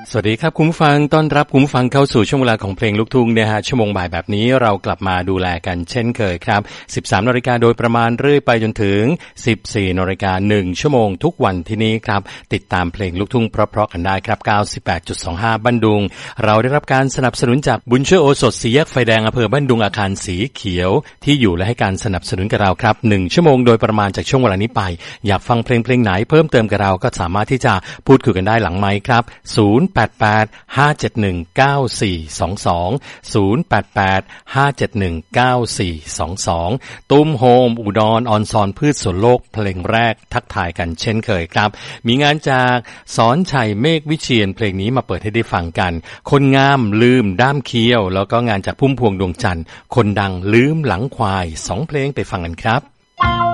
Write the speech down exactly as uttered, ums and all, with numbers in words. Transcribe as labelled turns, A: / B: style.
A: สวัสดีครับคุณผู้ฟังต้อนรับคุณผู้ฟังเข้าสู่ช่วงเวลาของเพลงลูกทุ่งนะฮะชั่วโมงบ่ายแบบนี้เรากลับมาดูแลกันเช่นเคยครับ สิบสามนาฬิกาโดยประมาณเรื่อยไปจนถึง สิบสี่นาฬิกาหนึ่งชั่วโมงทุกวันที่นี้ครับติดตามเพลงลูกทุ่งเพราะๆกันได้ครับ เก้าสิบแปดจุดสองห้า บั้นดุงเราได้รับการสนับสนุนจากบุญช่วยโอสถสีแยกไฟแดงอำเภอบ้านดุงอาคารสีเขียวที่อยู่และให้การสนับสนุนกับเราครับหนึ่งชั่วโมงโดยประมาณจากช่วงเวลานี้ไปอยากฟังเพลงเพลงไหนเพิ่มเติมกับเราก็สามารถที่จะพูดคุยกันได้หลังไมค์ครับศูนย์ แปด แปด ห้า เจ็ด หนึ่ง เก้า สี่ สอง สอง ศูนย์ แปด แปด ห้า เจ็ด หนึ่ง เก้า สี่ สอง สองตุ้มโฮมอุดรออนซอนพืชสวนโลกเพลงแรกทักทายกันเช่นเคยครับมีงานจากสอนชัยเมฆวิเชียรเพลงนี้มาเปิดให้ได้ฟังกันคนงามลืมด้ามเคี้ยวแล้วก็งานจากพุ่มพวงดวงจันทร์คนดังลืมหลังควายสองเพลงไปฟังกันครับ